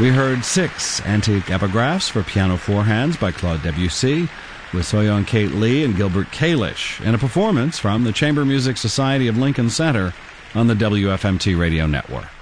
We heard 6 antique epigraphs for piano four hands by Claude Debussy, with Soyeon Kate Lee and Gilbert Kalish, and a performance from the Chamber Music Society of Lincoln Center on the WFMT radio network.